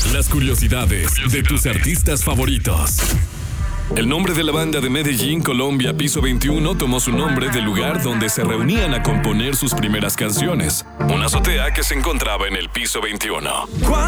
Las curiosidades de tus artistas favoritos. El nombre de la banda de Medellín, Colombia, Piso 21, tomó su nombre del lugar donde se reunían a componer sus primeras canciones, una azotea que se encontraba en el Piso 21.